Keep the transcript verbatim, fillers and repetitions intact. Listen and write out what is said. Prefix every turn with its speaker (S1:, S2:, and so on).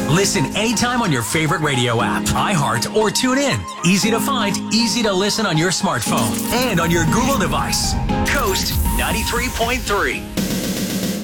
S1: Listen anytime on your favorite radio app, iHeart, or TuneIn. Easy to find, easy to listen on your smartphone and on your Google device. Coast ninety-three point three.